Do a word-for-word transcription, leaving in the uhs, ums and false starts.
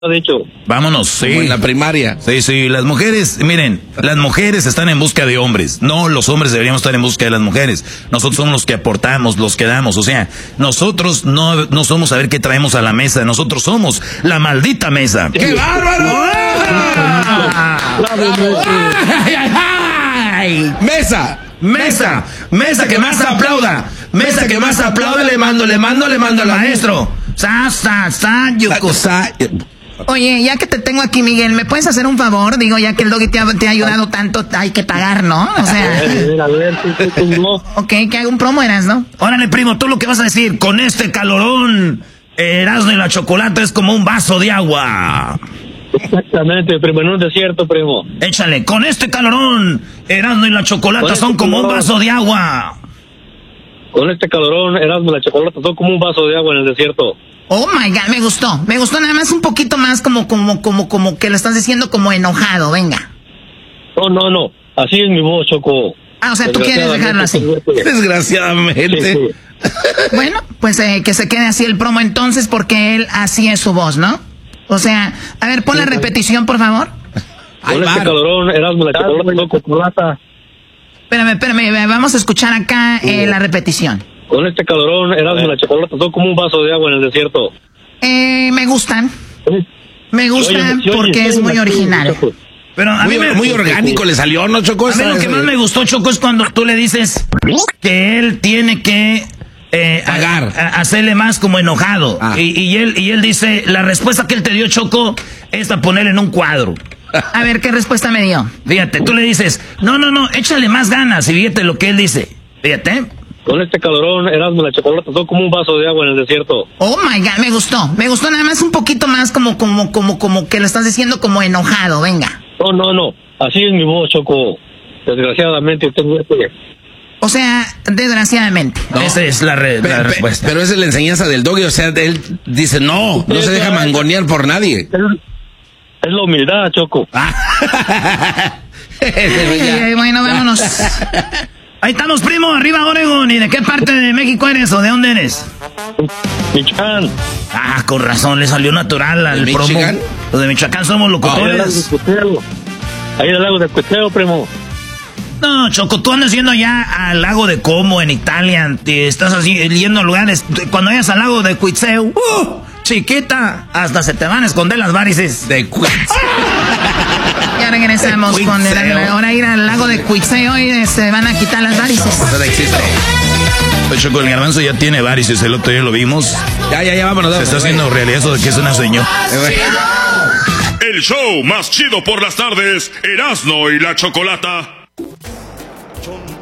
de hecho. Vámonos, sí. Como en la primaria. Sí, sí, las mujeres, miren, las mujeres están en busca de hombres. No, los hombres deberíamos estar en busca de las mujeres. Nosotros somos los que aportamos, los que damos. O sea, nosotros no, no somos a ver qué traemos a la mesa. Nosotros somos la maldita mesa. ¡Qué bárbaro! ¡Mesa! Mesa, mesa que más aplauda. Mesa que más aplaude, le mando, le mando, le mando al maestro. Sa, sa, sa, yuko, sa. Oye, ya que te tengo aquí, Miguel, ¿me puedes hacer un favor? Digo, ya que el Doggy te ha, te ha ayudado tanto, hay que pagar, ¿no? O sea... A ver, sí, sí, no. Ok, que haga un promo, Eras, ¿no? Órale, primo, tú lo que vas a decir, con este calorón, Erasmo y la Chocolata es como un vaso de agua. Exactamente, primo, en un desierto, primo. Échale, con este calorón, Erasmo y la Chocolata son como un vaso de agua. Con este calorón, Erasmo y la Chocolata son como un vaso de agua en el desierto. Oh my God, me gustó. Me gustó nada más un poquito más como, como, como, como que lo estás diciendo como enojado, venga. No, no, no. Así es mi voz, Choco. Ah, o sea, tú quieres dejarlo así. Desgraciadamente. Sí, sí. Bueno, pues eh, que se quede así el promo entonces porque él así es su voz, ¿no? O sea, a ver, pon la repetición, por favor. Con este calorón, Erasmo y la Chocolata son chocolata. Espérame, espérame, vamos a escuchar acá eh, la repetición. Con este calorón, Erasmo y la Chocolata son como un vaso de agua en el desierto. Eh, me gustan. Me gustan Oye, oye, porque oye, es muy oye, original. Choco. Pero a Muy, mí me, muy orgánico le salió, ¿no, Choco? a mí lo que más me gustó, Choco, es cuando tú le dices que él tiene que eh, Pagar. a- a- hacerle más como enojado. Ah. Y, y él y él dice, la respuesta que él te dio, Choco, es a ponerle en un cuadro. A ver, ¿qué respuesta me dio? Fíjate, tú le dices, no, no, no, échale más ganas. Y fíjate lo que él dice. Fíjate. Con este calorón, Erasmo y la Chocolata son como un vaso de agua en el desierto. Oh my God, me gustó. Me gustó nada más un poquito más como, como, como, como que lo estás diciendo como enojado, venga. No, no, no. Así es mi voz, Choco. Desgraciadamente tengo este... O sea, desgraciadamente. No. Esa es la, re- Pe- la pe- respuesta. Pero esa es la enseñanza del Doggy, o sea, él dice, no, no se deja mangonear por nadie. Es, es la humildad, Choco. Eh, bueno, vámonos. Ahí estamos, primo, arriba Oregon. ¿Y de qué parte de México eres o de dónde eres? Michoacán. Ah, con razón, le salió natural al ¿De promo. Michigan? Los de Michoacán somos Ahí del lago de locutores. Cuiteo. Ahí del lago de Cuiteo, primo. No, Choco, tú andas yendo allá al lago de Como, en Italia. Te estás así, yendo a lugares. Cuando vayas al lago de Cuitzeo, ¡uh! Chiquita, hasta se te van a esconder las varices. De cu- Ya regresamos De con el, Cuitzeo. ahora ir al lago de Cuitzeo y se van a quitar las varices. Eso no existe. Pues Choco, el garbanzo ya tiene varices, el otro día lo vimos. Ya, ya, ya, vámonos. Se está vámonos, haciendo realidad eso de que es una señora. güey. El show más chido por las tardes, Erasmo y la Chocolata. Chon,